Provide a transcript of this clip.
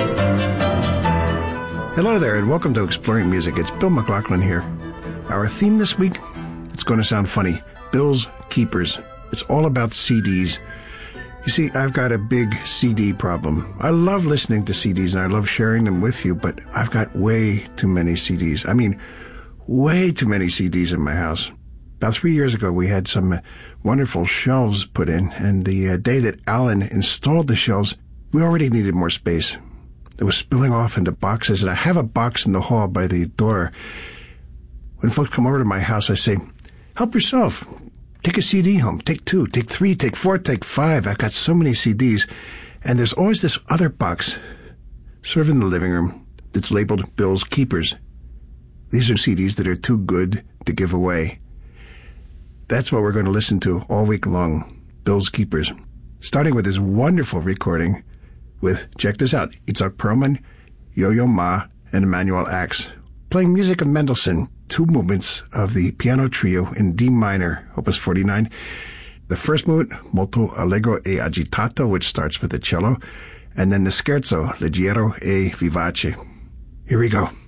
Hello there, and welcome to Exploring Music. It's Bill McLaughlin here. Our theme this week, it's going to sound funny, Bill's Keepers. It's all about CDs. You see, I've got a big CD problem. I love listening to CDs, and I love sharing them with you, but I've got way too many CDs. I mean, way too many CDs in my house. About 3 years ago, we had some wonderful shelves put in, and the day that Alan installed the shelves, we already needed more space. It was spilling off into boxes, and I have a box in the hall by the door. When folks come over to my house, I say, help yourself. Take a CD home. Take 2, take 3, take 4, take 5. I've got so many CDs. And there's always this other box, sort of in the living room, that's labeled Bill's Keepers. These are CDs that are too good to give away. That's what we're going to listen to all week long, Bill's Keepers. Starting with this wonderful recording with, check this out, Itzhak Perlman, Yo-Yo Ma, and Emanuel Ax, playing music of Mendelssohn, 2 movements of the piano trio in D minor, Opus 49. The first movement, Molto Allegro e Agitato, which starts with the cello, and then the scherzo, Leggero e Vivace. Here we go.